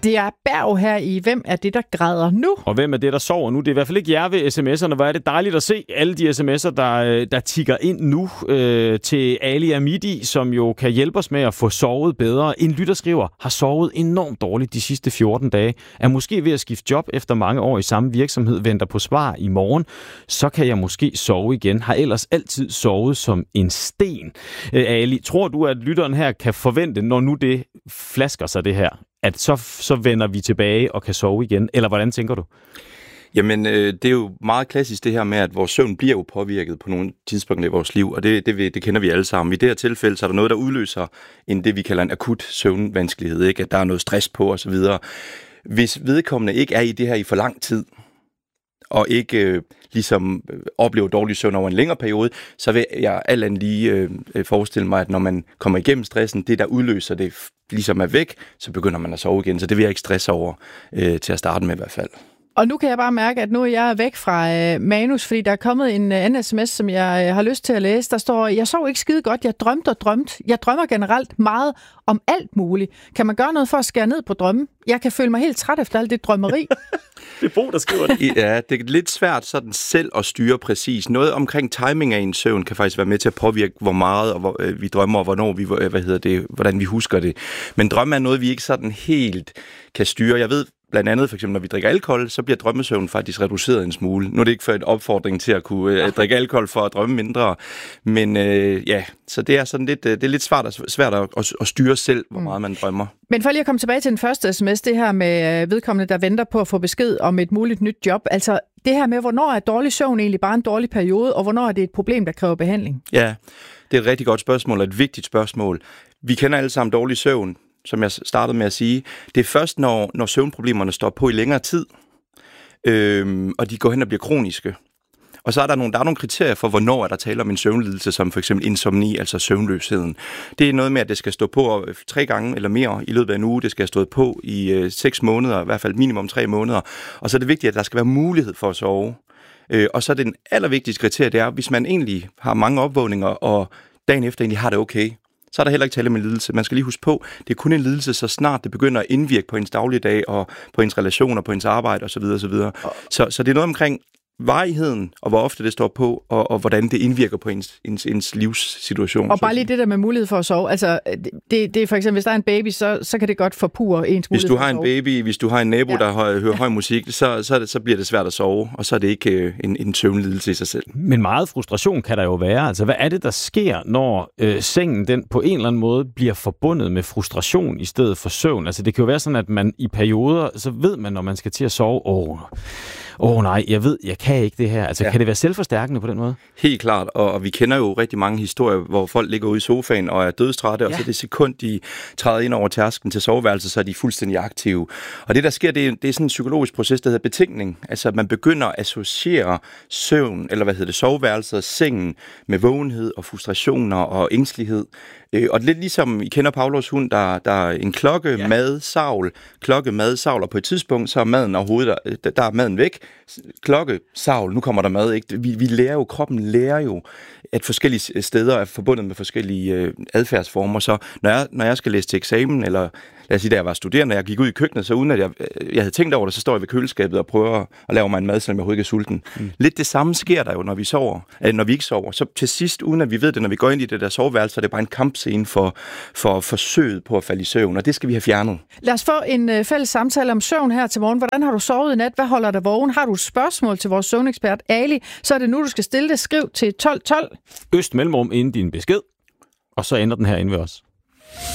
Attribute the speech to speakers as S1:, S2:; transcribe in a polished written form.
S1: Det er Berg her i Hvem er det, der græder nu?
S2: Og hvem er det, der sover nu? Det er i hvert fald ikke jer ved sms'erne. Hvor er det dejligt at se alle de sms'er, der tikker ind nu til Ali Amidi, som jo kan hjælpe os med at få sovet bedre. En lytter skriver, har sovet enormt dårligt de sidste 14 dage. Er måske ved at skifte job efter mange år i samme virksomhed, venter på svar i morgen. Så kan jeg måske sove igen. Har ellers altid sovet som en sten. Ali, tror du, at lytteren her kan forvente, når nu det flasker sig det her, at så vender vi tilbage og kan sove igen? Eller hvordan tænker du?
S3: Jamen, det er jo meget klassisk det her med, at vores søvn bliver jo påvirket på nogle tidspunkter i vores liv, og det kender vi alle sammen. I det her tilfælde, så er der noget, der udløser det, vi kalder en akut søvnvanskelighed, ikke? At der er noget stress på osv. Hvis vedkommende ikke er i det her i for lang tid, og ikke ligesom oplever dårlig søvn over en længere periode, så vil jeg alt andet lige forestille mig, at når man kommer igennem stressen, det der udløser det ligesom er væk, så begynder man at sove igen. Så det vil jeg ikke stresse over til at starte med i hvert fald.
S1: Og nu kan jeg bare mærke, at nu er jeg væk fra manus, fordi der er kommet en anden sms, som jeg har lyst til at læse. Der står, jeg sov ikke skide godt, jeg drømte og drømte. Jeg drømmer generelt meget om alt muligt. Kan man gøre noget for at skære ned på drømmen? Jeg kan føle mig helt træt efter alt det drømmeri.
S2: Det er Bo, der skriver det.
S3: Ja, det er lidt svært sådan selv at styre præcis. Noget omkring timing af en søvn kan faktisk være med til at påvirke, hvor meget og vi drømmer, og hvornår vi, hvordan vi husker det. Men drømme er noget, vi ikke sådan helt kan styre. Jeg ved blandt andet, for eksempel, når vi drikker alkohol, så bliver drømmesøvn faktisk reduceret en smule. Nu er det ikke for en opfordring til at kunne drikke alkohol for at drømme mindre. Men så det er sådan lidt, det er lidt svært at styre selv, hvor meget man drømmer.
S1: Men for lige at komme tilbage til den første sms, det her med vedkommende, der venter på at få besked om et muligt nyt job. Altså det her med, hvornår er dårlig søvn egentlig bare en dårlig periode, og hvornår er det et problem, der kræver behandling?
S3: Ja, det er et rigtig godt spørgsmål, og et vigtigt spørgsmål. Vi kender alle sammen dårlig søvn, som jeg startede med at sige. Det er først, når søvnproblemerne står på i længere tid, og de går hen og bliver kroniske. Og så er der nogle kriterier for, hvornår er der tale om en søvnlidelse, som for eksempel insomni, altså søvnløsheden. Det er noget med, at det skal stå på 3 gange eller mere i løbet af en uge. Det skal have stået på i 6 måneder, i hvert fald minimum 3 måneder. Og så er det vigtigt, at der skal være mulighed for at sove. Og så er den allervigtigste kriterie, det er, hvis man egentlig har mange opvågninger, og dagen efter egentlig har det okay, så er der heller ikke tale om en lidelse. Man skal lige huske på, det er kun en lidelse, så snart det begynder at indvirke på ens dagligdag, og på ens relationer, på ens arbejde osv. osv. Så det er noget omkring varigheden, og hvor ofte det står på, og hvordan det indvirker på ens livssituation.
S1: Og bare lige det der med mulighed for at sove. Altså, det er for eksempel, hvis der er en baby, så kan det godt forpurre ens mulighed for at sove.
S3: Hvis du har en baby, hvis du har en nabo, der hører høj musik, så bliver det svært at sove, og så er det ikke en søvnlidelse i sig selv.
S2: Men meget frustration kan der jo være. Altså, hvad er det, der sker, når sengen den på en eller anden måde bliver forbundet med frustration i stedet for søvn? Altså, det kan jo være sådan, at man i perioder, så ved man, når man skal til at sove, nej, jeg kan ikke det her. Altså, Kan det være selvforstærkende på den måde?
S3: Helt klart, og vi kender jo rigtig mange historier, hvor folk ligger ude i sofaen og er dødstrætte, og så det sekund, de træder ind over tærsklen til soveværelset, så er de fuldstændig aktive. Og det, der sker, det er sådan en psykologisk proces, der hedder betænkning. Altså, man begynder at associere søvn, eller soveværelset og sengen med vågenhed og frustrationer og ængstelighed. Og det er lidt ligesom, I kender Pavlovs hund, der er en klokke, mad, savl, og på et tidspunkt, så er maden overhovedet, der er maden væk. Klokke, savl, nu kommer der mad, ikke? Kroppen lærer jo, at forskellige steder er forbundet med forskellige adfærdsformer. Så når jeg skal læse til eksamen, eller lad os sige, da jeg var studerende, jeg gik ud i køkkenet, så uden at jeg havde tænkt over det, så står jeg ved køleskabet og prøver at lave mig en mad, selvom jeg overhovedet ikke er sulten. Lidt det samme sker der jo, når vi ikke sover. Så til sidst, uden at vi ved det, når vi går ind i det der soveværelse, så er det bare en kampscene for forsøget på at falde i søvn, og det skal vi have fjernet.
S1: Lad os få en fælles samtale om søvn her til morgen. Hvordan har du sovet i nat? Hvad holder dig vågen? Har du et spørgsmål til vores søvnekspert Ali, så er det nu, du skal stille det. Skriv til 1212.
S2: Øst mellemrum inden din besked, og så ender den her inde ved os.